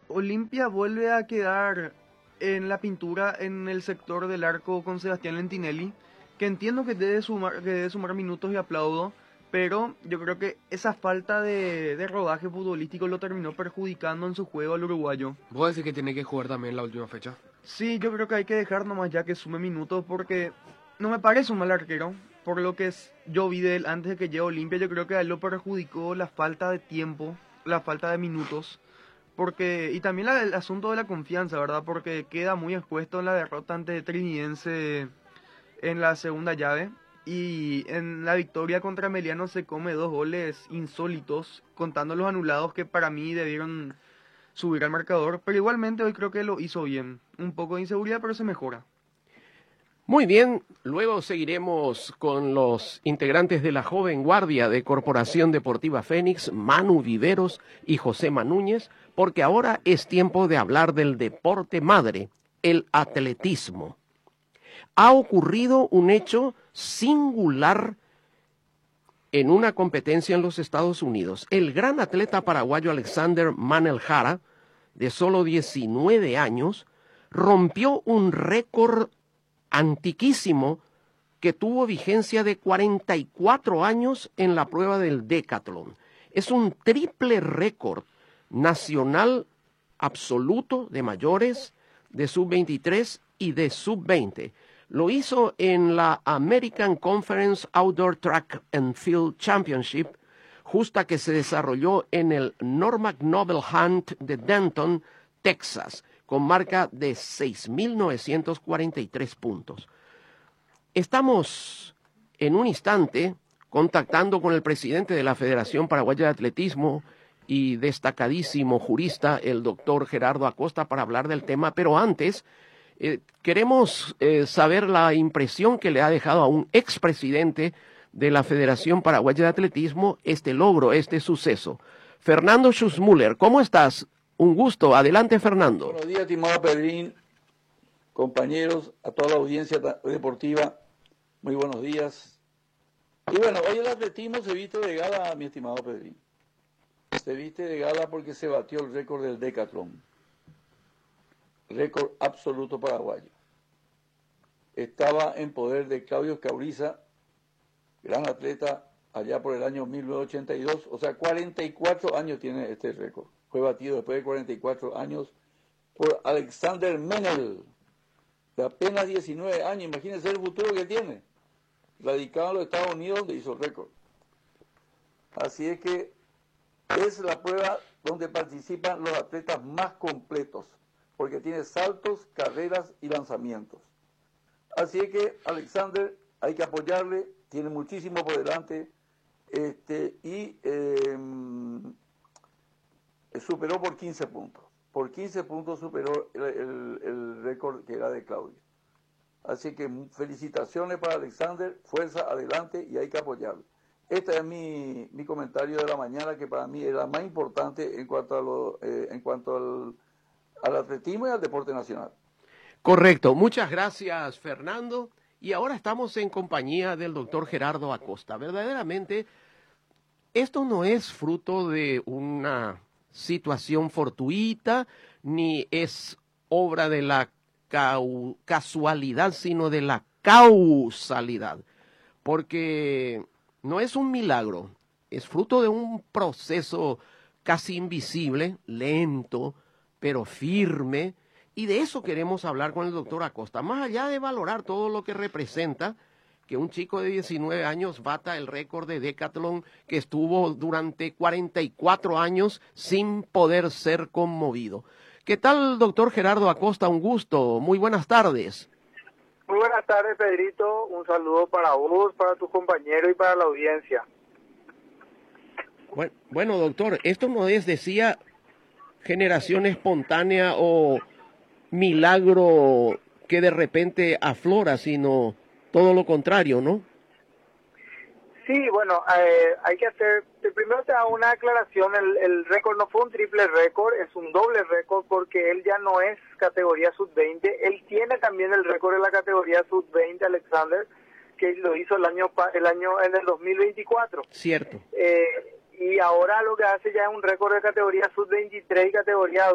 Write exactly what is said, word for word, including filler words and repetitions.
Olimpia vuelve a quedar en la pintura en el sector del arco con Sebastián Lentinelli, que entiendo que debe sumar, que debe sumar minutos y aplaudo, pero yo creo que esa falta de, de rodaje futbolístico lo terminó perjudicando en su juego al uruguayo. ¿Vos decís que tiene que jugar también la última fecha? Sí, yo creo que hay que dejar nomás ya que sume minutos porque no me parece un mal arquero. Por lo que es, yo vi de él antes de que llegue a Olimpia, yo creo que a él lo perjudicó la falta de tiempo, la falta de minutos. Porque, y también la, el asunto de la confianza, ¿verdad? Porque queda muy expuesto en la derrota ante Trinidense en la segunda llave. Y en la victoria contra Meliano se come dos goles insólitos, contando los anulados que para mí debieron subir al marcador. Pero igualmente hoy creo que lo hizo bien. Un poco de inseguridad, pero se mejora. Muy bien, luego seguiremos con los integrantes de la joven guardia de Corporación Deportiva Fénix, Manu Viveros y José Manúñez, porque ahora es tiempo de hablar del deporte madre, el atletismo. Ha ocurrido un hecho singular en una competencia en los Estados Unidos. El gran atleta paraguayo Alexander Manel Jara, de solo diecinueve años, rompió un récord antiquísimo que tuvo vigencia de cuarenta y cuatro años en la prueba del décatlon. Es un triple récord nacional absoluto de mayores, de sub veintitrés y de sub veinte. Lo hizo en la American Conference Outdoor Track and Field Championship, justa que se desarrolló en el Normac Noble Hunt de Denton, Texas, con marca de seis mil novecientos cuarenta y tres puntos. Estamos en un instante contactando con el presidente de la Federación Paraguaya de Atletismo y destacadísimo jurista, el doctor Gerardo Acosta, para hablar del tema, pero antes eh, queremos eh, saber la impresión que le ha dejado a un expresidente de la Federación Paraguaya de Atletismo este logro, este suceso. Fernando Schussmüller, ¿cómo estás? Un gusto. Adelante, Fernando. Buenos días, estimado Pedrín, compañeros, a toda la audiencia deportiva. Muy buenos días. Y bueno, hoy el atletismo se viste de gala, mi estimado Pedrín. Se viste de gala porque se batió el récord del décatlon. Récord absoluto paraguayo. Estaba en poder de Claudio Escauriza, gran atleta, allá por el año mil novecientos ochenta y dos. O sea, cuarenta y cuatro años tiene este récord. Fue batido después de cuarenta y cuatro años por Alexander Manel, de apenas diecinueve años. Imagínense el futuro que tiene. Radicado en los Estados Unidos, donde hizo récord. Así es que es la prueba donde participan los atletas más completos, porque tiene saltos, carreras y lanzamientos. Así es que Alexander hay que apoyarle, tiene muchísimo por delante, este, y eh, superó por quince puntos. Por quince puntos superó el, el, el récord que era de Claudio. Así que felicitaciones para Alexander, fuerza adelante y hay que apoyarlo. Este es mi, mi comentario de la mañana, que para mí era más importante en cuanto, a lo, eh, en cuanto al, al atletismo y al deporte nacional. Correcto, muchas gracias, Fernando. Y ahora estamos en compañía del doctor Gerardo Acosta. Verdaderamente, esto no es fruto de una situación fortuita, ni es obra de la cau- casualidad, sino de la causalidad. Porque no es un milagro, es fruto de un proceso casi invisible, lento, pero firme, y de eso queremos hablar con el doctor Acosta. Más allá de valorar todo lo que representa que un chico de diecinueve años bata el récord de décatlon que estuvo durante cuarenta y cuatro años sin poder ser conmovido. ¿Qué tal, doctor Gerardo Acosta? Un gusto, muy buenas tardes. Muy buenas tardes, Pedrito. Un saludo para vos, para tus compañeros y para la audiencia. Bueno, bueno, doctor, esto no es, decía, generación espontánea o milagro que de repente aflora, sino todo lo contrario, ¿no? Sí, bueno, eh, hay que hacer, primero te hago una aclaración, el, el récord no fue un triple récord, es un doble récord porque él ya no es categoría sub veinte, él tiene también el récord de la categoría sub veinte, Alexander, que lo hizo el año el año en el dos mil veinticuatro. Cierto. Eh, y ahora lo que hace ya es un récord de categoría sub veintitrés y categoría